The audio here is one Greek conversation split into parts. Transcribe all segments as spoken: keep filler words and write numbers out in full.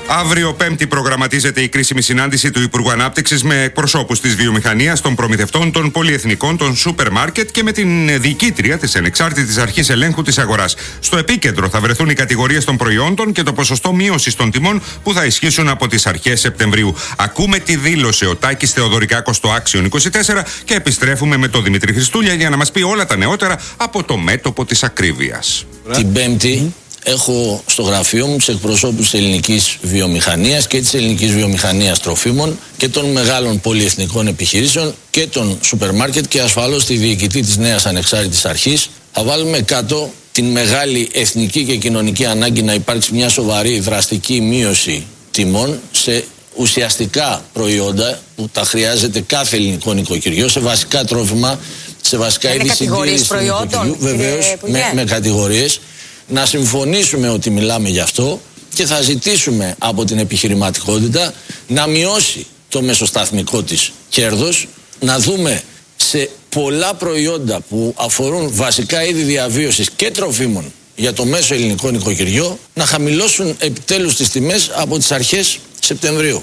Αύριο Πέμπτη προγραμματίζεται η κρίσιμη συνάντηση του Υπουργού Ανάπτυξης με εκπροσώπους της βιομηχανίας, των προμηθευτών, των πολυεθνικών, των σούπερ μάρκετ και με την διοικήτρια της Ανεξάρτητης Αρχής Ελέγχου της Αγοράς. Στο επίκεντρο θα βρεθούν οι κατηγορίες των προϊόντων και το ποσοστό μείωσης των τιμών που θα ισχύσουν από τις αρχές Σεπτεμβρίου. Ακούμε τι δήλωσε ο Τάκης Θεοδωρικάκος στο Άξιον είκοσι τέσσερα και επιστρέφουμε με τον Δημήτρη Χριστούλια για να μας πει όλα τα νεότερα από το μέτωπο της ακρίβειας. Την Πέμπτη έχω στο γραφείο μου τους εκπροσώπους της ελληνικής βιομηχανίας και της ελληνικής βιομηχανίας τροφίμων και των μεγάλων πολυεθνικών επιχειρήσεων και των σούπερ μάρκετ και ασφαλώς τη διοικητή της νέας ανεξάρτητης αρχής. Θα βάλουμε κάτω την μεγάλη εθνική και κοινωνική ανάγκη να υπάρξει μια σοβαρή δραστική μείωση τιμών σε ουσιαστικά προϊόντα που τα χρειάζεται κάθε ελληνικό νοικοκυριό, σε βασικά τρόφιμα, σε βασικά είδη συντήρησης του νοικοκυριού, βεβαίως με, με κατηγορίες. Να συμφωνήσουμε ότι μιλάμε γι' αυτό και θα ζητήσουμε από την επιχειρηματικότητα να μειώσει το μεσοσταθμικό της κέρδος, να δούμε σε πολλά προϊόντα που αφορούν βασικά είδη διαβίωσης και τροφίμων για το μέσο ελληνικό νοικοκυριό να χαμηλώσουν επιτέλους τις τιμές από τις αρχές Σεπτεμβρίου.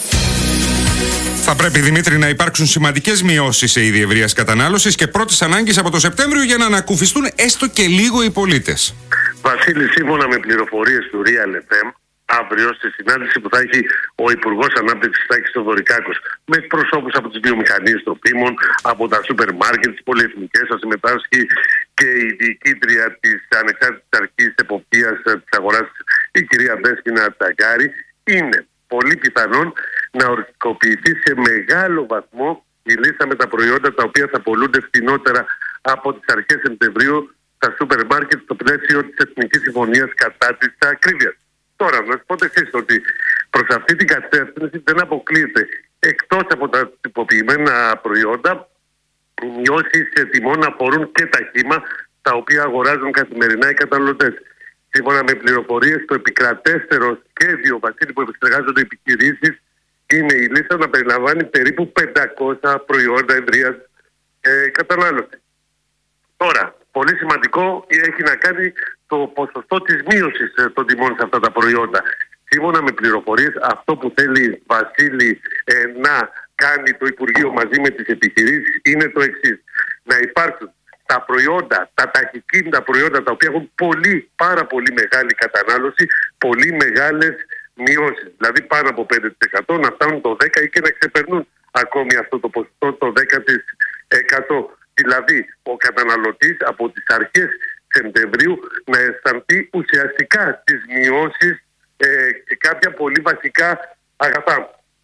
Θα πρέπει, Δημήτρη, να υπάρξουν σημαντικές μειώσεις σε είδη ευρείας κατανάλωσης και πρώτης ανάγκης από το Σεπτέμβριο για να ανακουφιστούν έστω και λίγο οι πολίτες. Βασίλη, σύμφωνα με πληροφορίες του Real εφ εμ, αύριο στη συνάντηση που θα έχει ο Υπουργός Ανάπτυξης Τάκης Θεοδωρικάκος με εκπροσώπους από τις βιομηχανίες τροφίμων, από τα σούπερ μάρκετ, τις πολυεθνικές, θα συμμετάσχει και η διοικήτρια της Ανεξάρτητης Αρχής Εποπτείας της Αγοράς, η κυρία Δέσποινα Τσαγκάρη. Είναι πολύ πιθανόν να οριστικοποιηθεί σε μεγάλο βαθμό η λίστα με τα προϊόντα τα οποία θα πωλούνται φθηνότερα από τις αρχές Σεπτεμβρίου στα σούπερ μάρκετ στο πλαίσιο της Εθνικής Συμφωνίας κατά της ακρίβειας. Τώρα, να σας πω το εξής, ότι προς αυτή την κατεύθυνση δεν αποκλείεται, εκτός από τα τυποποιημένα προϊόντα, οι μειώσεις σε τιμών αφορούν και τα χύμα τα οποία αγοράζουν καθημερινά οι καταναλωτές. Σύμφωνα με πληροφορίες, το επικρατέστερο σχέδιο, Βασίλη, που επεξεργάζονται οι επιχειρήσεις είναι η λίστα να περιλαμβάνει περίπου πεντακόσια προϊόντα ευρείας ε, κατανάλωσης. Τώρα, πολύ σημαντικό έχει να κάνει το ποσοστό της μείωσης των τιμών σε αυτά τα προϊόντα. Σύμφωνα με πληροφορίες, αυτό που θέλει, Βασίλη, ε, να κάνει το Υπουργείο μαζί με τις επιχειρήσεις είναι το εξής. Να υπάρξουν τα προϊόντα, τα ταχυκίνητα προϊόντα τα οποία έχουν πολύ, πάρα πολύ μεγάλη κατανάλωση, πολύ μεγάλες μειώσεις. Δηλαδή πάνω από πέντε τοις εκατό να φτάνουν το δέκα τοις εκατό ή και να ξεπερνούν ακόμη αυτό το ποσοστό το δέκα τοις εκατό. Δηλαδή, ο καταναλωτής από τις αρχές Σεπτεμβρίου να αισθανθεί ουσιαστικά τις μειώσεις ε, και κάποια πολύ βασικά αγαθά.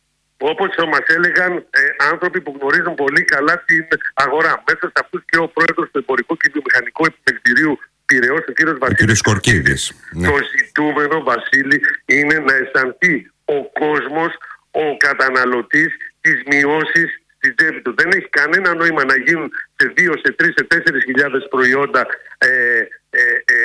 Όπως μας έλεγαν ε, άνθρωποι που γνωρίζουν πολύ καλά την αγορά. Μέσα σε αυτούς και ο πρόεδρος του Εμπορικού και Βιομηχανικού Επιμελητηρίου Πειραιώς, ο κύριος Βασίλης Κορκίδης. Ναι. Το ζητούμενο, Βασίλη, είναι να αισθανθεί ο κόσμος, ο καταναλωτής, τις μειώσεις στην τσέπη του. Δεν έχει κανένα νόημα να γίνουν σε δύο, σε τρεις, σε τέσσερις χιλιάδες προϊόντα ε, ε,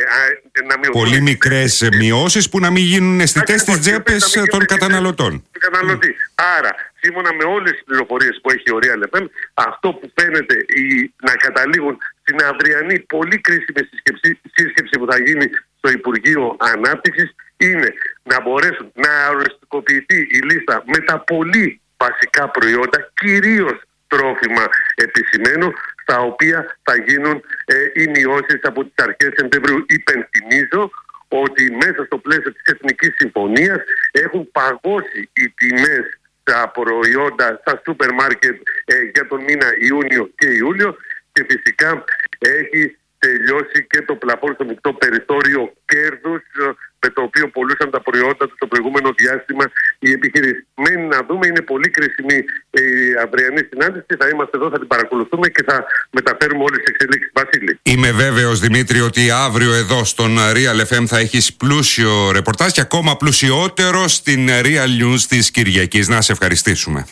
ε, να μειωθούν. Πολύ μικρές μειώσεις που να μην γίνουν αισθητές στις τσέπες των καταναλωτών. καταναλωτή. Mm. Άρα, σύμφωνα με όλες τις πληροφορίες που έχει ο Real εφ εμ, αυτό που φαίνεται η, να καταλήγουν στην αυριανή πολύ κρίσιμη σύσκεψη, σύσκεψη που θα γίνει στο Υπουργείο Ανάπτυξης είναι να μπορέσουν να οριστικοποιηθεί η λίστα με τα πολύ βασικά προϊόντα, κυρίως τρόφιμα επισημένου, στα οποία θα γίνουν ε, οι μειώσεις από τις αρχές Σεπτεμβρίου. Υπενθυμίζω ότι μέσα στο πλαίσιο της Εθνικής Συμφωνίας έχουν παγώσει οι τιμές στα προϊόντα, στα σούπερ μάρκετ ε, για τον μήνα Ιούνιο και Ιούλιο και φυσικά έχει τελειώσει και το πλαφόν στο μεικτό περιθώριο κέρδους με το οποίο πωλούσαν τα προϊόντα του στο προηγούμενο διάστημα οι επιχειρήσεις. Μένει να δούμε, είναι πολύ κρίσιμη η αυριανή συνάντηση. Θα είμαστε εδώ, θα την παρακολουθούμε και θα μεταφέρουμε όλες τις εξελίξεις. Βασίλη. Είμαι βέβαιος, Δημήτρη, ότι αύριο εδώ στον Real εφ εμ θα έχεις πλούσιο ρεπορτάζ και ακόμα πλουσιότερο στην Real News της Κυριακής. Να σε ευχαριστήσουμε.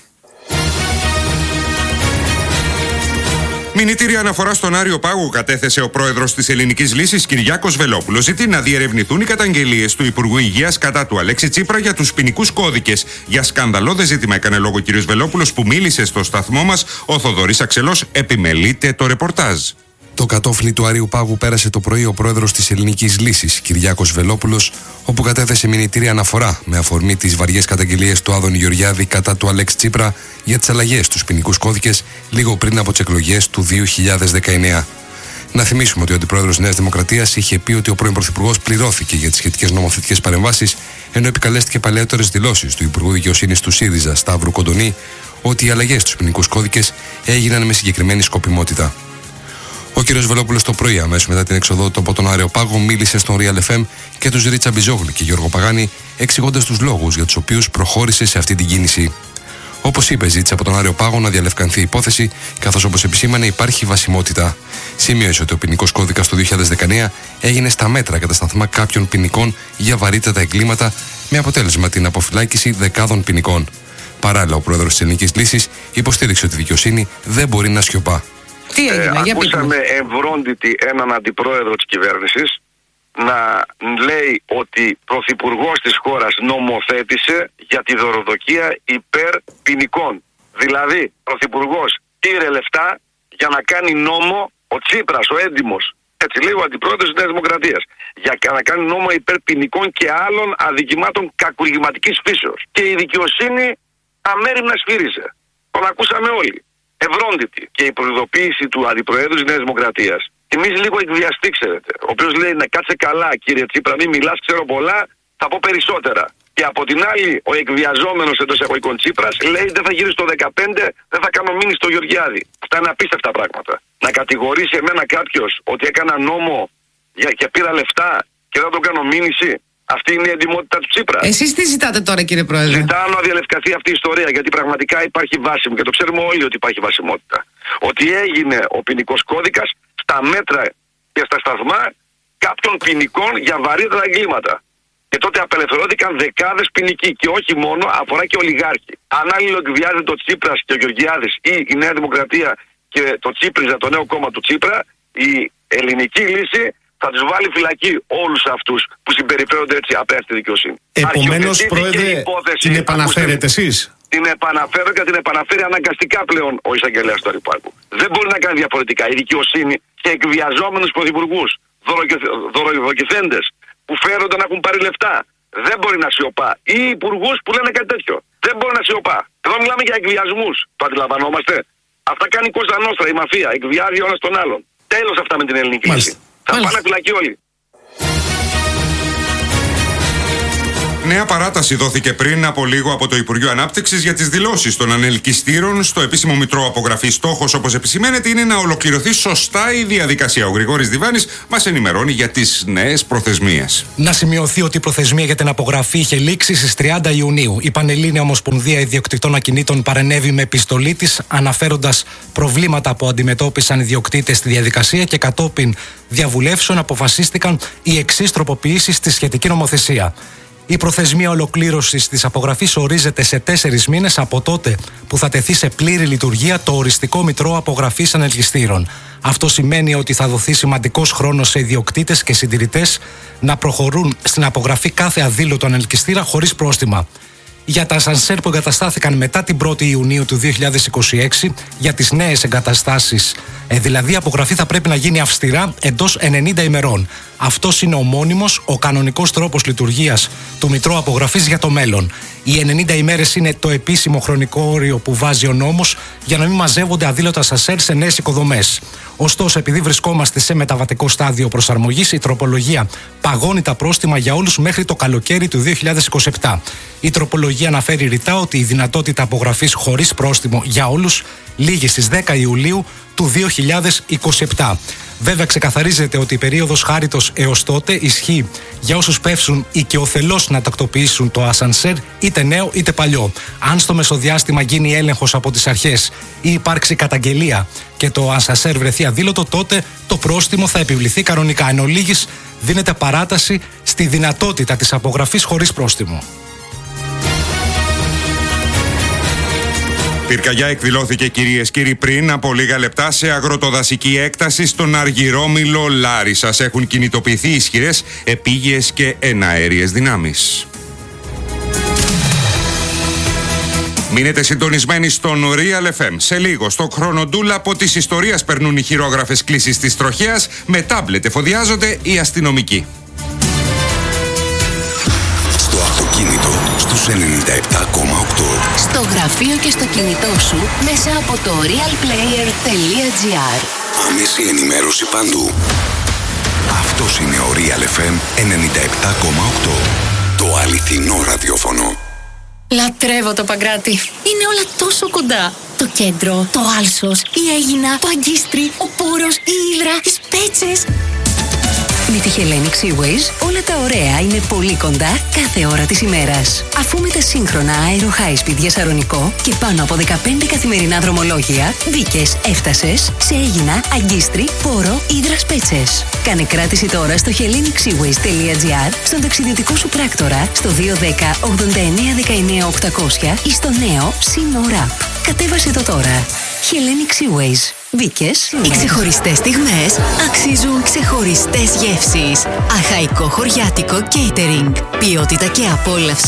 Μηνυτήρια αναφορά στον Άριο Πάγο κατέθεσε ο πρόεδρος της Ελληνικής Λύσης Κυριάκος Βελόπουλος. Ζητεί να διερευνηθούν οι καταγγελίες του Υπουργού Υγείας κατά του Αλέξη Τσίπρα για τους ποινικούς κώδικες. Για σκανδαλώδες ζήτημα έκανε λόγο ο κ. Βελόπουλος που μίλησε στο σταθμό μας. Ο Θοδωρής Αξελός επιμελείται το ρεπορτάζ. Το κατόφλι του Αρείου Πάγου πέρασε το πρωί ο πρόεδρος της Ελληνικής Λύσης, Κυριάκος Βελόπουλος, όπου κατέθεσε μηνυτήρια αναφορά με αφορμή τις βαριές καταγγελίες του Άδωνη Γεωργιάδη κατά του Αλέξη Τσίπρα για τις αλλαγές στους ποινικούς κώδικες λίγο πριν από τις εκλογές του δύο χιλιάδες δεκαεννέα. Να θυμίσουμε ότι ο αντιπρόεδρος της Νέας Δημοκρατίας είχε πει ότι ο πρώην πρωθυπουργός πληρώθηκε για τις σχετικές νομοθετικές παρεμβάσεις, ενώ επικαλέστηκε παλαιότερες δηλώσεις του Υπουργού Δικαιοσύνης του ΣΥΡΙΖΑ, Σταύρου Κοντονή, ότι οι αλλαγές στους ποινικούς κώδικες έγιναν με συγκεκριμένη σκοπιμότητα. Ο κ. Βελόπουλος το πρωί, αμέσως μετά την έξοδό του από τον Άρεο Πάγο, μίλησε στον Real εφ εμ και τους Ρίτσα Μπιζόγλου και Γιώργο Παγάνη, εξηγώντας τους λόγους για τους οποίους προχώρησε σε αυτή την κίνηση. Όπως είπε, ζήτησε από τον Άρεο Πάγο να διαλευκανθεί η υπόθεση, καθώς όπως επισήμανε υπάρχει βασιμότητα. Σημείωσε ότι ο ποινικός κώδικας του δύο χιλιάδες δεκαεννέα έγινε στα μέτρα κατά σταθμά κάποιων ποινικών για βαρύτατα εγκλήματα, με αποτέλεσμα την αποφυλάκηση δεκάδων ποινικών. Παράλληλα, ο πρόεδρος της Ελληνικής Λύσης υποστήριξε ότι η δικαιοσύνη δεν μπορεί να σιωπά. Τι έγινε, ε, για ακούσαμε ευρώντιτη έναν αντιπρόεδρο της κυβέρνησης να λέει ότι πρωθυπουργός της χώρας νομοθέτησε για τη δωροδοκία υπέρ ποινικών. Δηλαδή, πρωθυπουργός πήρε λεφτά για να κάνει νόμο ο Τσίπρας, ο έντιμος. Έτσι λέει ο αντιπρόεδρος της Νέας Δημοκρατίας. Για να κάνει νόμο υπέρ ποινικών και άλλων αδικημάτων κακουργηματικής φύσεως. Και η δικαιοσύνη αμέριμνα σφύριζε. Τον ακούσαμε όλοι. Ευρώντιτη. Και η προειδοποίηση του αντιπροέδρου της Νέας Δημοκρατίας. Εμείς λίγο εκβιαστεί, ξέρετε. Ο οποίος λέει να κάτσε καλά, κύριε Τσίπρα, μην μιλάς, ξέρω πολλά, θα πω περισσότερα. Και από την άλλη, ο εκβιαζόμενος εντός εισαγωγικών Τσίπρας λέει δεν θα γυρίσει το δεκαπέντε, δεν θα κάνω μήνυση στο Γεωργιάδη. Αυτά είναι απίστευτα πράγματα. Να κατηγορήσει εμένα κάποιος ότι έκανα νόμο για, και πήρα λεφτά και δεν τον κάνω μήνυση. Αυτή είναι η εντιμότητα του Τσίπρα. Εσείς τι ζητάτε τώρα, κύριε Πρόεδρε? Ζητάω να διαλευκαθεί αυτή η ιστορία, γιατί πραγματικά υπάρχει βάσιμο και το ξέρουμε όλοι ότι υπάρχει βασιμότητα. Ότι έγινε ο ποινικός κώδικας στα μέτρα και στα σταθμά κάποιων ποινικών για βαρύτερα εγκλήματα. Και τότε απελευθερώθηκαν δεκάδες ποινικοί και όχι μόνο, αφορά και ολιγάρχοι. Αν αλληλοεκβιάζεται ο Τσίπρας και ο Γεωργιάδης ή η Νέα Δημοκρατία και το Τσίπριζα, το νέο κόμμα του Τσίπρα, η Ελληνική Λύση θα τους βάλει φυλακή όλους αυτούς που συμπεριφέρονται έτσι απέναντι στη δικαιοσύνη. Επομένως, Πρόεδρε, την επαναφέρετε εσείς? Την επαναφέρω και την επαναφέρει αναγκαστικά πλέον ο εισαγγελέας του Αρείου Πάγου. Δεν μπορεί να κάνει διαφορετικά. Η δικαιοσύνη και εκβιαζόμενους πρωθυπουργούς, δωροδοκηθέντες που φέρονται να έχουν πάρει λεφτά, δεν μπορεί να σιωπά. Ή υπουργούς που λένε κάτι τέτοιο. Δεν μπορεί να σιωπά. Εδώ μιλάμε για εκβιασμούς. Το αντιλαμβανόμαστε? Αυτά κάνει η Κώστα Νόστρα, η μαφία. Εκβιάζει ο ένας τον άλλον. Τέλος αυτά με την Ελληνική Λύση. Θα πάνε φυλακή όλοι. Νέα παράταση δόθηκε πριν από λίγο από το Υπουργείο Ανάπτυξης για τις δηλώσεις των ανελκυστήρων στο επίσημο Μητρό Απογραφής. Στόχος, όπως επισημαίνεται, είναι να ολοκληρωθεί σωστά η διαδικασία. Ο Γρηγόρης Διβάνης μας ενημερώνει για τις νέες προθεσμίες. Να σημειωθεί ότι η προθεσμία για την απογραφή είχε λήξει στις τριάντα Ιουνίου. Η Πανελλήνια Ομοσπονδία Ιδιοκτητών Ακινήτων παρενέβη με επιστολή της, αναφέροντας προβλήματα που αντιμετώπισαν οι ιδιοκτήτες στη διαδικασία και κατόπιν διαβουλεύσεων αποφασίστηκαν οι εξής τροποποιήσεις στη σχετική νομοθεσία. Η προθεσμία ολοκλήρωσης της απογραφής ορίζεται σε τέσσερις μήνες από τότε που θα τεθεί σε πλήρη λειτουργία το οριστικό Μητρό Απογραφής Ανελκυστήρων. Αυτό σημαίνει ότι θα δοθεί σημαντικός χρόνος σε ιδιοκτήτες και συντηρητές να προχωρούν στην απογραφή κάθε αδήλωτο ανελκυστήρα χωρίς πρόστιμα. Για τα ασανσέρ που εγκαταστάθηκαν μετά την πρώτη Ιουνίου του δύο χιλιάδες είκοσι έξι, για τις νέες εγκαταστάσεις, ε, δηλαδή η απογραφή θα πρέπει να γίνει αυστηρά εντός ενενήντα ημερών. Αυτός είναι ο μόνιμος, ο κανονικός τρόπος λειτουργίας του Μητρώου Απογραφής για το μέλλον. Οι ενενήντα ημέρες είναι το επίσημο χρονικό όριο που βάζει ο νόμος για να μην μαζεύονται αδήλωτα ασανσέρ σε νέες οικοδομές. Ωστόσο, επειδή βρισκόμαστε σε μεταβατικό στάδιο προσαρμογής, η τροπολογία παγώνει τα πρόστιμα για όλους μέχρι το καλοκαίρι του δύο χιλιάδες είκοσι επτά. Η τροπολογία αναφέρει ρητά ότι η δυνατότητα απογραφής χωρίς πρόστιμο για όλους λήγει στις δέκα Ιουλίου του δύο χιλιάδες είκοσι επτά. Βέβαια, ξεκαθαρίζεται ότι η περίοδος χάριτος έως τότε ισχύει για όσους πέφτουν οικειοθελώς να τακτοποιήσουν το ασανσέρ, είτε νέο είτε παλιό. Αν στο μεσοδιάστημα γίνει έλεγχος από τις αρχές ή υπάρξει καταγγελία και το ασανσέρ βρεθεί αδήλωτο, τότε το πρόστιμο θα επιβληθεί κανονικά. Εν ολίγης, δίνεται παράταση στη δυνατότητα της απογραφής χωρίς πρόστιμο. Πυρκαγιά εκδηλώθηκε, κυρίες και κύριοι, πριν από λίγα λεπτά σε αγροτοδασική έκταση στον Αργυρόμυλο Λάρισσας. Έχουν κινητοποιηθεί ισχυρές επίγειες και εναέριες δυνάμεις. Μείνετε συντονισμένοι στον Real εφ εμ. Σε λίγο, στο Χρονοτούλα, από της ιστορίας περνούν οι χειρόγραφες κλήσεις της τροχέας, με τάμπλετ εφοδιάζονται οι αστυνομικοί. Στο αυτοκίνητο, στους ενενήντα επτά κόμμα οκτώ. Στο γραφείο και στο κινητό σου, μέσα από το real player τελεία gr. Άμεση ενημέρωση παντού. Αυτός είναι ο Real εφ εμ ενενήντα επτά κόμμα οκτώ. Το αληθινό ραδιόφωνο. Λατρεύω το Παγκράτη. Είναι όλα τόσο κοντά. Το κέντρο, το Άλσος, η Αίγινα, το Αγκίστρι, ο Πόρος, η Ύδρα, οι Σπέτσες. Με τη Hellenic Seaways όλα τα ωραία είναι πολύ κοντά κάθε ώρα της ημέρας. Αφού με τα σύγχρονα Aero High Speed για Σαρονικό και πάνω από δεκαπέντε καθημερινά δρομολόγια, μπήκες, έφτασες σε Αίγινα, Αγκίστρι, Πόρο, Ύδρα, Σπέτσες. Κάνε κράτηση τώρα στο hellenic seaways τελεία gr, στον ταξιδιωτικό σου πράκτορα, στο δύο ένα μηδέν ογδόντα εννέα δεκαεννέα οκτακόσια ή στο νέο Sino Rap. Κατέβασε το τώρα. Hellenic Seaways. Μπήκες. Οι ξεχωριστές στιγμές αξίζουν ξεχωριστές γεύσεις. Αχαϊκό χωριάτικο catering. Ποιότητα και απόλαυση